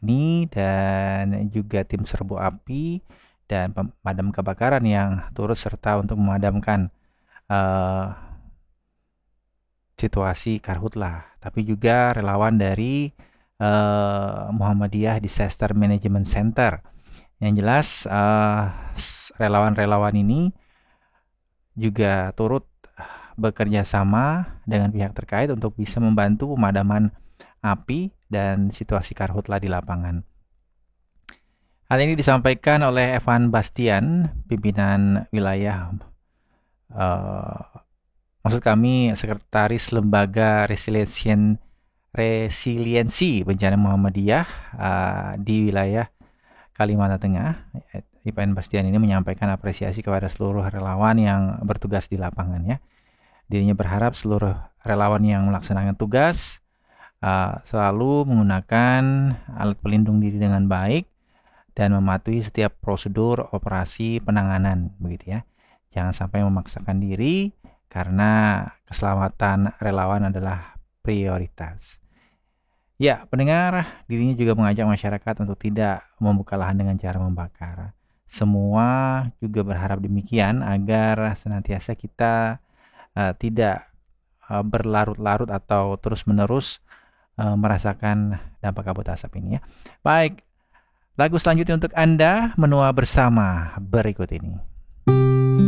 TNI dan juga tim serbu api dan pemadam kebakaran yang turut serta untuk memadamkan situasi karhutlah, tapi juga relawan dari Muhammadiyah Disaster Management Center. Yang jelas relawan-relawan ini juga turut bekerja sama dengan pihak terkait untuk bisa membantu pemadaman api dan situasi karhutlah di lapangan. Hal ini disampaikan oleh Evan Bastian, pimpinan wilayah, maksud kami Sekretaris Lembaga Resiliensi Bencana Muhammadiyah di wilayah Kalimantan Tengah. Evan Bastian ini menyampaikan apresiasi kepada seluruh relawan yang bertugas di lapangan ya. Dirinya berharap seluruh relawan yang melaksanakan tugas selalu menggunakan alat pelindung diri dengan baik dan mematuhi setiap prosedur operasi penanganan, begitu ya. Jangan sampai memaksakan diri karena keselamatan relawan adalah prioritas. Ya, pendengar, dirinya juga mengajak masyarakat untuk tidak membuka lahan dengan cara membakar. Semua juga berharap demikian agar senantiasa kita tidak berlarut-larut atau terus-menerus merasakan dampak kabut asap ini ya. Baik, lagu selanjutnya untuk Anda menua bersama berikut ini.